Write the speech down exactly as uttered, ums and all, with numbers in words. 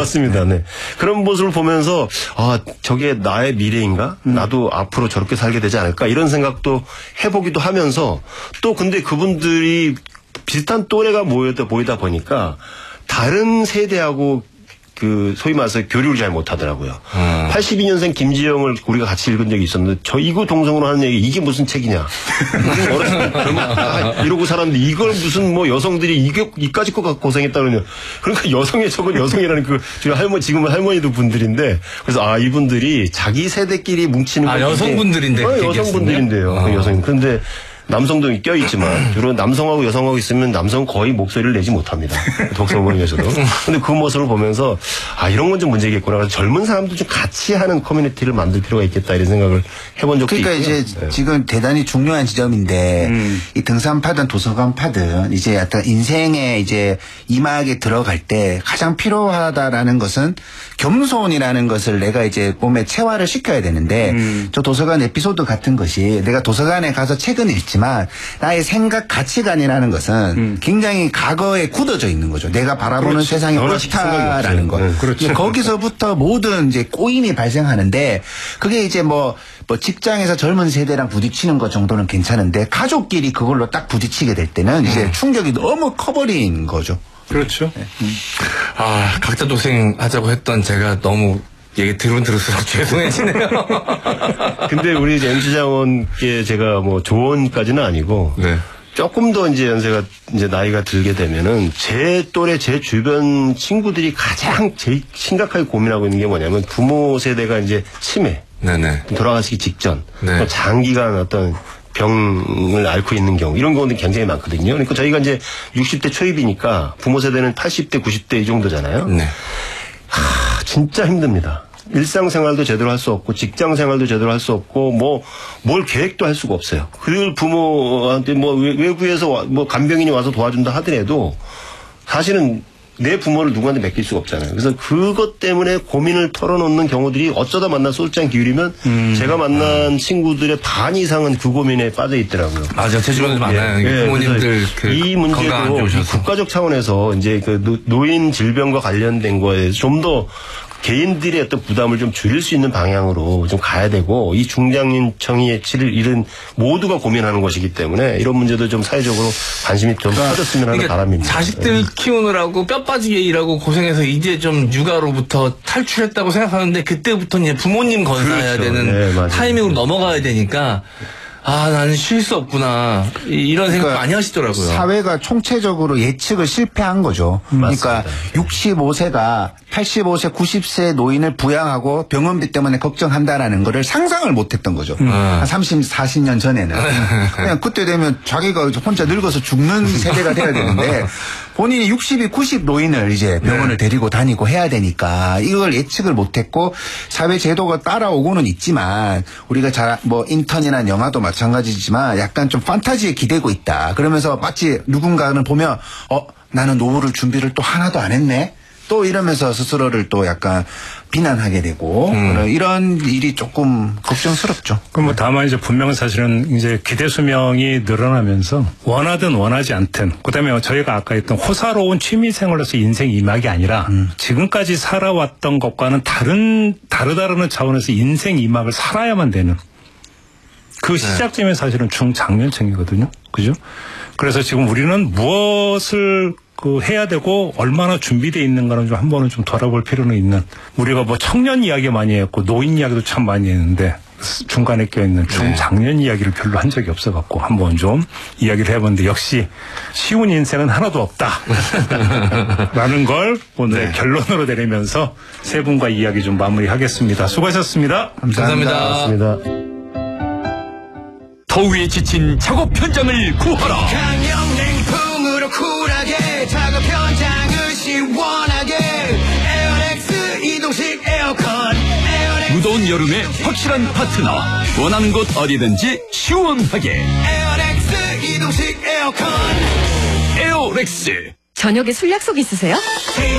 맞습니다. 네. 그런 모습을 보면서 아 저게 나의 미래인가? 음. 나도 앞으로 저렇게 살게 되지 않을까? 이런 생각도 해보기도 하면서 또 근데 그분들이 비슷한 또래가 모여다 보이다 보니까 다른 세대하고 그 소위 말해서 교류를 잘 못하더라고요. 음. 팔십이 년생 김지영을 우리가 같이 읽은 적이 있었는데 저 이거 동성으로 하는 얘기 이게 무슨 책이냐. 어렸을 때 아, 이러고 살았는데 이걸 무슨 뭐 여성들이 이게 이까짓 거 갖고 고생했다 그러냐. 그러니까 여성의 적은 여성이라는 그 할머니 지금은 할머니도 분들인데 그래서 아 이분들이 자기 세대끼리 뭉치는 아 여성분들인데 어, 여성분들인데요. 어. 여성 근데 남성도 껴있지만 주로 남성하고 여성하고 있으면 남성은 거의 목소리를 내지 못합니다. 독서모임에서도. 근데 그 모습을 보면서 아 이런 건 좀 문제겠구나. 그래서 젊은 사람도 좀 같이 하는 커뮤니티를 만들 필요가 있겠다 이런 생각을 해본 적도 그러니까 있고요. 이제 네. 지금 대단히 중요한 지점인데 음. 이 등산파든 도서관파든 이제 어떤 인생에 이제 이막에 들어갈 때 가장 필요하다라는 것은 겸손이라는 것을 내가 이제 몸에 체화를 시켜야 되는데 음. 저 도서관 에피소드 같은 것이 내가 도서관에 가서 책은 읽지 지만 나의 생각 가치관이라는 것은 음. 굉장히 과거에 굳어져 있는 거죠. 내가 바라보는 그렇지. 세상이 옳다라는 거. 네. 그렇죠. 거기서부터 모든 이제 꼬임이 발생하는데 그게 이제 뭐, 뭐 직장에서 젊은 세대랑 부딪히는 것 정도는 괜찮은데 가족끼리 그걸로 딱 부딪히게 될 때는 이제 음. 충격이 너무 커버린 거죠. 그렇죠. 네. 음. 아 각자 도생하자고 했던 제가 너무 얘기 들으면 들을수록 죄송해지네요. 근데 우리 엠씨 장원께 제가 뭐 조언까지는 아니고 네. 조금 더 이제 연세가 이제 나이가 들게 되면은 제 또래 제 주변 친구들이 가장 제일 심각하게 고민하고 있는 게 뭐냐면 부모 세대가 이제 치매, 네네. 돌아가시기 직전, 네. 장기간 어떤 병을 앓고 있는 경우 이런 경우는 굉장히 많거든요. 그러니까 저희가 이제 육십 대 초입이니까 부모 세대는 팔십 대, 구십 대 이 정도잖아요. 네. 하, 진짜 힘듭니다. 일상생활도 제대로 할 수 없고 직장생활도 제대로 할 수 없고 뭐 뭘 계획도 할 수가 없어요. 그 부모한테 뭐 외부에서 뭐 간병인이 와서 도와준다 하더라도 사실은 내 부모를 누구한테 맡길 수가 없잖아요. 그래서 그것 때문에 고민을 털어놓는 경우들이 어쩌다 만나 솔장 기울이면 음. 제가 만난 음. 친구들의 반 이상은 그 고민에 빠져 있더라고요. 맞아요. 제 주변에도 많아요. 예, 부모님들 그 이 문제도 국가적 차원에서 이제 그 노인 질병과 관련된 거에 좀 더 개인들의 어떤 부담을 좀 줄일 수 있는 방향으로 좀 가야 되고 이 중장년층의 치를 잃은 모두가 고민하는 것이기 때문에 이런 문제도 좀 사회적으로 관심이 좀 그러니까, 커졌으면 하는 그러니까 바람입니다. 자식들 네. 키우느라고 뼈 빠지게 일하고 고생해서 이제 좀 육아로부터 탈출했다고 생각하는데 그때부터 이제 부모님 건사해야 그렇죠. 되는 네, 타이밍으로 넘어가야 되니까 아, 나는 쉴 수 없구나. 이런 생각 그러니까 많이 하시더라고요. 사회가 총체적으로 예측을 실패한 거죠. 음, 그러니까 맞습니다. 육십오 세가 팔십오 세, 구십 세 노인을 부양하고 병원비 때문에 걱정한다라는 거를 상상을 못했던 거죠. 음. 한 삼십, 사십 년 전에는. 그냥 그때 되면 자기가 혼자 늙어서 죽는 세대가 돼야 되는데 본인이 육십이, 구십 노인을 이제 병원을 네. 데리고 다니고 해야 되니까 이걸 예측을 못했고 사회 제도가 따라오고는 있지만 우리가 잘 뭐 인턴이나 영화도 마찬가지지만 약간 좀 판타지에 기대고 있다. 그러면서 마치 누군가는 보면 어 나는 노후를 준비를 또 하나도 안 했네. 또 이러면서 스스로를 또 약간 비난하게 되고 음. 이런 일이 조금 걱정스럽죠. 그럼 뭐 다만 이제 분명 사실은 이제 기대 수명이 늘어나면서 원하든 원하지 않든 그다음에 저희가 아까 했던 호사로운 취미생활로서 인생 이막이 아니라 음. 지금까지 살아왔던 것과는 다른 다르다라는 차원에서 인생 이막을 살아야만 되는 그 시작점이 네. 사실은 중장년층이거든요. 그죠? 그래서 지금 우리는 무엇을 그 해야 되고 얼마나 준비되어 있는가는 좀 한 번은 좀 돌아볼 필요는 있는 우리가 뭐 청년 이야기 많이 했고 노인 이야기도 참 많이 했는데 중간에 껴있는 중장년 네. 이야기를 별로 한 적이 없어갖고 한번 좀 이야기를 해봤는데 역시 쉬운 인생은 하나도 없다 라는 걸 오늘 네. 결론으로 내리면서 세 분과 이야기 좀 마무리하겠습니다. 수고하셨습니다. 감사합니다. 감사합니다. 더위에 지친 작업 현장을 구하라. 강력 냉풍으로 쿨하게 작업 현장을 시원하게 에어렉스 이동식 에어컨 에어렉스 무더운 여름에 확실한 파트너 원하는 곳 어디든지 시원하게 에어렉스 이동식 에어컨 에어렉스. 저녁에 술 약속 있으세요?